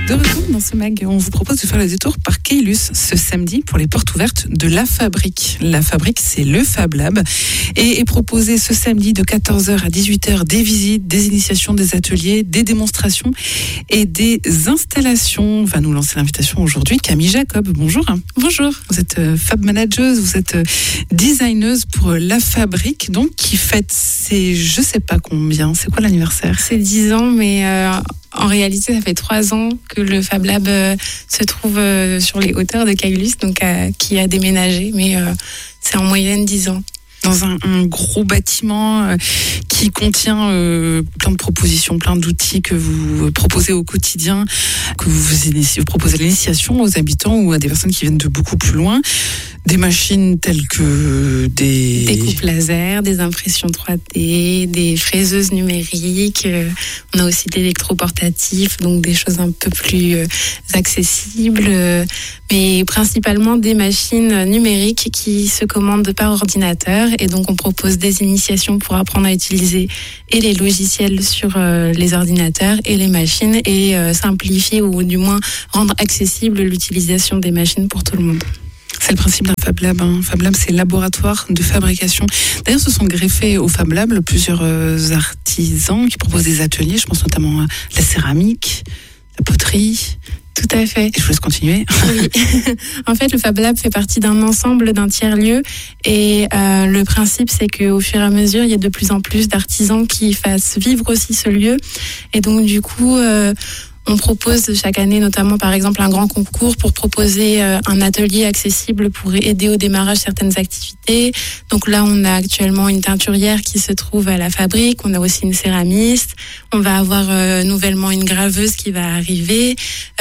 De retour dans ce mag, on vous propose de faire le détour par Caylus ce samedi pour les portes ouvertes de La Fabrique. La Fabrique, c'est le Fab Lab et est proposé ce samedi de 14h à 18h des visites, des initiations, des ateliers, des démonstrations et des installations. Va nous lancer l'invitation aujourd'hui Camille Jacob. Bonjour. Bonjour. Vous êtes Fab Manageuse, vous êtes designeuse pour La Fabrique, donc qui fête ses je sais pas combien. C'est quoi l'anniversaire ? C'est 10 ans, mais en réalité, ça fait 3 ans que le Fab Lab se trouve sur les hauteurs de Caylus, donc qui a déménagé, mais c'est en moyenne 10 ans. Dans un gros bâtiment qui contient plein de propositions, plein d'outils que vous proposez au quotidien, que vous proposez l'initiation aux habitants ou à des personnes qui viennent de beaucoup plus loin. Des machines telles que des coupes laser, des impressions 3D, des fraiseuses numériques. On a aussi des électroportatifs, donc des choses un peu plus accessibles, mais principalement des machines numériques qui se commandent par ordinateur. Et donc on propose des initiations pour apprendre à utiliser et les logiciels sur les ordinateurs et les machines et simplifier ou du moins rendre accessible l'utilisation des machines pour tout le monde. C'est le principe d'un Fab Lab. Fab Lab, c'est laboratoire de fabrication. D'ailleurs, se sont greffés au Fab Lab plusieurs artisans qui proposent des ateliers. Je pense notamment à la céramique, la poterie. Tout à fait. Et je vous laisse continuer. Oui. En fait, le Fab Lab fait partie d'un ensemble, d'un tiers-lieu. Et le principe, c'est qu'au fur et à mesure, il y a de plus en plus d'artisans qui fassent vivre aussi ce lieu. Et donc, du coup, on propose chaque année, notamment par exemple un grand concours pour proposer un atelier accessible pour aider au démarrage certaines activités. Donc là, on a actuellement une teinturière qui se trouve à La Fabrique. On a aussi une céramiste. On va avoir nouvellement une graveuse qui va arriver.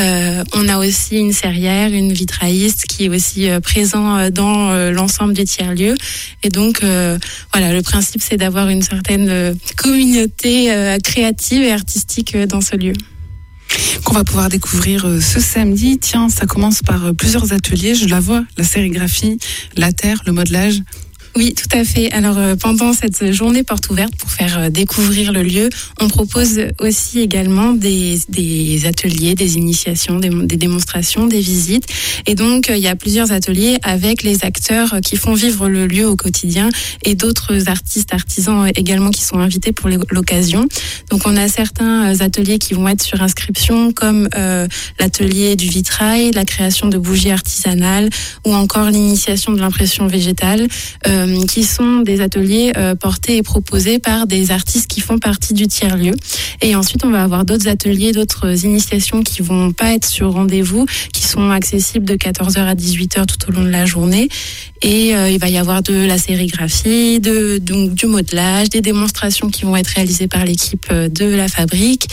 On a aussi une serrière, une vitrailliste qui est aussi présent dans l'ensemble du tiers-lieu. Et donc, voilà, le principe, c'est d'avoir une certaine communauté créative et artistique dans ce lieu. Qu'on va pouvoir découvrir ce samedi. Tiens, ça commence par plusieurs ateliers. Je la vois, la sérigraphie, la terre, le modelage. Oui, tout à fait. Alors, pendant cette journée porte ouverte, pour faire découvrir le lieu, on propose aussi également des ateliers, des initiations, des démonstrations, des visites. Et donc, il y a plusieurs ateliers avec les acteurs qui font vivre le lieu au quotidien et d'autres artistes, artisans également qui sont invités pour l'occasion. Donc, on a certains ateliers qui vont être sur inscription, comme l'atelier du vitrail, la création de bougies artisanales ou encore l'initiation de l'impression végétale. Qui sont des ateliers portés et proposés par des artistes qui font partie du tiers-lieu. Et ensuite, on va avoir d'autres ateliers, d'autres initiations qui vont pas être sur rendez-vous, qui sont accessibles de 14h à 18h tout au long de la journée. Et il va y avoir de la sérigraphie, donc du modelage, des démonstrations qui vont être réalisées par l'équipe de La Fabrique.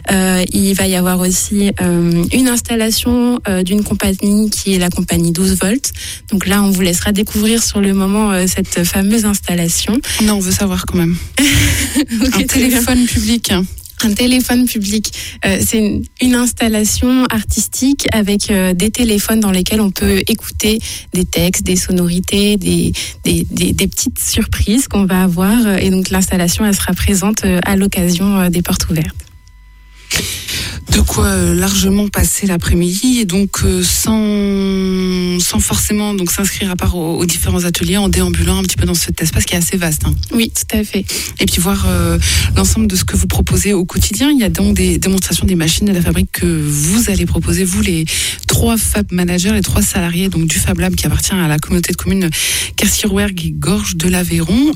Il va y avoir aussi une installation d'une compagnie qui est la compagnie 12 volts. Donc là, on vous laissera découvrir sur le moment cette fameuse installation. Non, on veut savoir quand même. Okay, un téléphone public. Un téléphone public, c'est une installation artistique avec des téléphones dans lesquels on peut écouter des textes, des sonorités, des petites surprises qu'on va avoir. Et donc l'installation, elle sera présente à l'occasion des portes ouvertes. De quoi largement passer l'après-midi et donc sans forcément donc s'inscrire à part aux différents ateliers en déambulant un petit peu dans cet espace qui est assez vaste. Oui, tout à fait. Et puis voir l'ensemble de ce que vous proposez au quotidien. Il y a donc des démonstrations des machines de La Fabrique que vous allez proposer, vous les 3 Fab Managers, les 3 salariés donc du Fab Lab qui appartient à la communauté de communes Quercy-Rouergue et Gorges de l'Aveyron.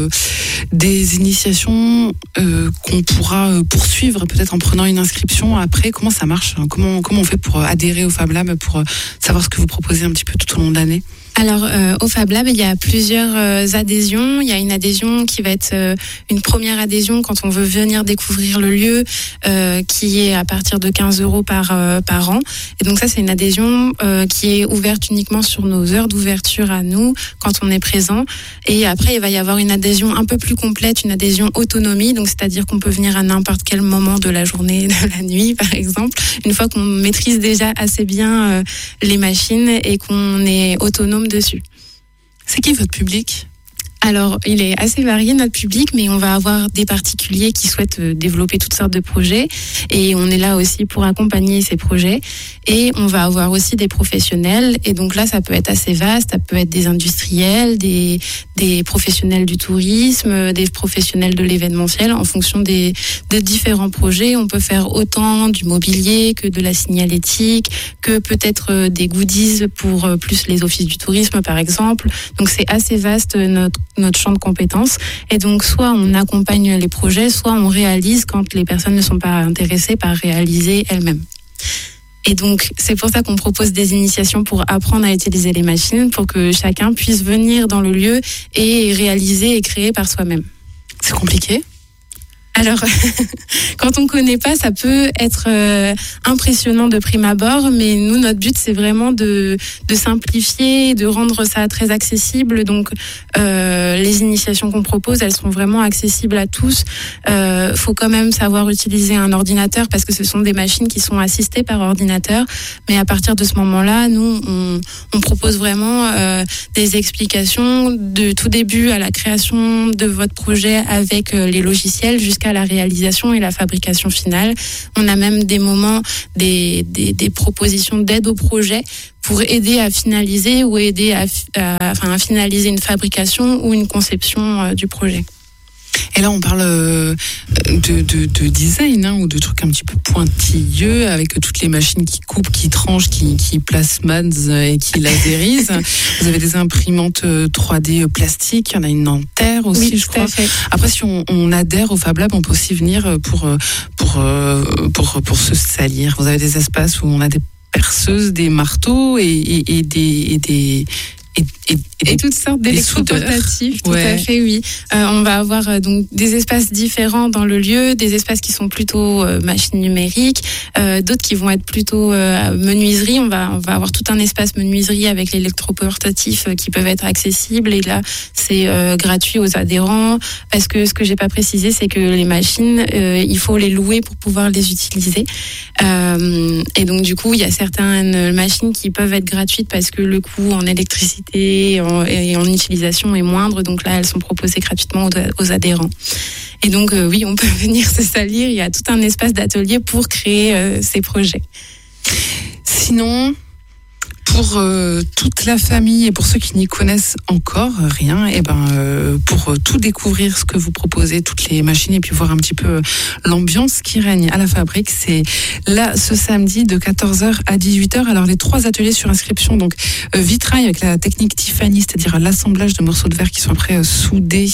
Des initiations qu'on pourra poursuivre peut-être en prenant une inscription après. Comment ça marche ? Comment on fait pour adhérer au Fab Lab, pour savoir ce que vous proposez un petit peu tout au long de l'année ? Alors, au Fab Lab, il y a plusieurs adhésions. Il y a une adhésion qui va être une première adhésion quand on veut venir découvrir le lieu, qui est à partir de 15 € par an. Et donc ça, c'est une adhésion qui est ouverte uniquement sur nos heures d'ouverture à nous, quand on est présent. Et après, il va y avoir une adhésion un peu plus complète, une adhésion autonomie. Donc, c'est-à-dire qu'on peut venir à n'importe quel moment de la journée, de la nuit, par exemple, une fois qu'on maîtrise déjà assez bien les machines et qu'on est autonome dessus. C'est qui votre public ? Alors, il est assez varié, notre public, mais on va avoir des particuliers qui souhaitent développer toutes sortes de projets. Et on est là aussi pour accompagner ces projets. Et on va avoir aussi des professionnels. Et donc là, ça peut être assez vaste. Ça peut être des industriels, des professionnels du tourisme, des professionnels de l'événementiel. En fonction des différents projets, on peut faire autant du mobilier que de la signalétique, que peut-être des goodies pour plus les offices du tourisme, par exemple. Donc, c'est assez vaste notre champ de compétences. Et donc, soit on accompagne les projets, soit on réalise quand les personnes ne sont pas intéressées par réaliser elles-mêmes. Et donc, c'est pour ça qu'on propose des initiations pour apprendre à utiliser les machines, pour que chacun puisse venir dans le lieu et réaliser et créer par soi-même. C'est compliqué ? Alors, quand on connaît pas, ça peut être impressionnant de prime abord, mais nous, notre but, c'est vraiment de simplifier, de rendre ça très accessible. Donc, les initiations qu'on propose, elles sont vraiment accessibles à tous. Faut quand même savoir utiliser un ordinateur parce que ce sont des machines qui sont assistées par ordinateur. Mais à partir de ce moment-là, nous, on propose vraiment des explications de tout début à la création de votre projet avec les logiciels jusqu'à la réalisation et la fabrication finale. On a même des moments, des propositions d'aide au projet pour aider à finaliser ou aider à finaliser une fabrication ou une conception du projet. Et là, on parle de design ou de trucs un petit peu pointilleux avec toutes les machines qui coupent, qui tranchent, qui plasmadent et qui laserisent. Vous avez des imprimantes 3D plastiques, il y en a une en terre aussi, oui, je crois. Fait. Après, si on adhère au Fab Lab, on peut aussi venir pour se salir. Vous avez des espaces où on a des perceuses, des marteaux et toutes sortes d'électroportatifs, tout à fait, oui. On va avoir donc des espaces différents dans le lieu, des espaces qui sont plutôt machines numériques, d'autres qui vont être plutôt menuiserie. On va avoir tout un espace menuiserie avec l'électroportatif qui peuvent être accessibles. Et là, c'est gratuit aux adhérents. Parce que ce que j'ai pas précisé, c'est que les machines, il faut les louer pour pouvoir les utiliser. Et donc du coup, il y a certaines machines qui peuvent être gratuites parce que le coût en électricité et en utilisation est moindre, donc là elles sont proposées gratuitement aux adhérents. Et donc oui, on peut venir se salir, il y a tout un espace d'atelier pour créer ces projets. Sinon, pour toute la famille et pour ceux qui n'y connaissent encore rien, et pour tout découvrir ce que vous proposez, toutes les machines et puis voir un petit peu l'ambiance qui règne à la fabrique, c'est là ce samedi de 14h à 18h. Alors les 3 ateliers sur inscription, donc vitrail avec la technique Tiffany, c'est-à-dire l'assemblage de morceaux de verre qui sont après soudés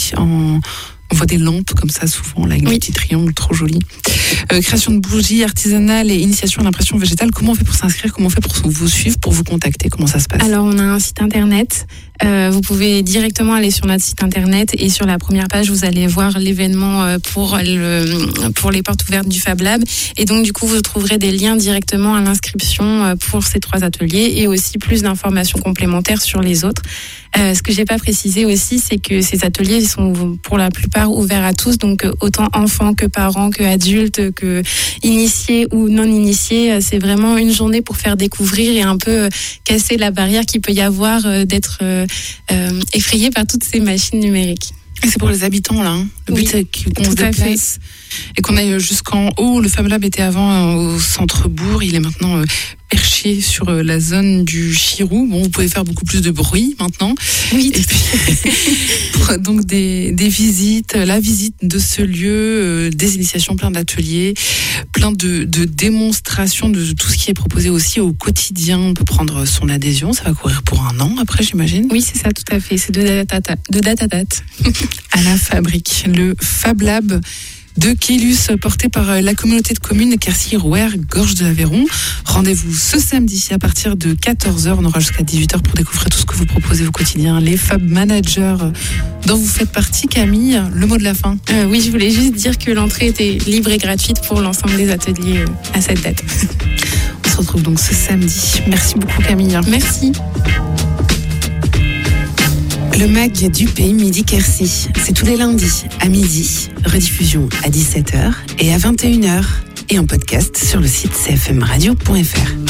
on voit des lampes comme ça souvent, là, avec des petits triangles trop jolis. Création de bougies artisanales et initiation à l'impression végétale. Comment on fait pour s'inscrire? Comment on fait pour vous suivre, pour vous contacter? Comment ça se passe? Alors, on a un site internet. Vous pouvez directement aller sur notre site internet et sur la première page, vous allez voir l'événement pour les portes ouvertes du Fab Lab. Et donc, du coup, vous trouverez des liens directement à l'inscription pour ces 3 ateliers et aussi plus d'informations complémentaires sur les autres. Ce que j'ai pas précisé aussi, c'est que ces ateliers sont pour la plupart ouverts à tous, donc autant enfants que parents, que adultes, que initiés ou non initiés. C'est vraiment une journée pour faire découvrir et un peu casser la barrière qu'il peut y avoir d'être effrayé par toutes ces machines numériques. Et c'est pour les habitants là, hein. Le but c'est qu'on se déplace et qu'on aille jusqu'en haut. Le Fab Lab était avant au centre-bourg, il est maintenant perché sur la zone du Chirou. Bon, vous pouvez faire beaucoup plus de bruit maintenant. Oui. Et puis, pour donc des visites, la visite de ce lieu, des initiations, plein d'ateliers, plein de démonstrations de tout ce qui est proposé aussi au quotidien. On peut prendre son adhésion, ça va courir pour 1 an après, j'imagine. Oui, c'est ça, tout à fait. C'est de date à date. À la fabrique, le Fab Lab de Quélus, porté par la communauté de communes Quercy-Rouergue, Gorge de l'Aveyron. Rendez-vous ce samedi à partir de 14h. On aura jusqu'à 18h pour découvrir tout ce que vous proposez au quotidien. Les Fab Managers dont vous faites partie, Camille, le mot de la fin. Oui, je voulais juste dire que l'entrée était libre et gratuite pour l'ensemble des ateliers à cette date. On se retrouve donc ce samedi. Merci beaucoup, Camille. Merci. Le MAG du Pays Midi Quercy, c'est tous les lundis à midi, rediffusion à 17h et à 21h et en podcast sur le site cfmradio.fr.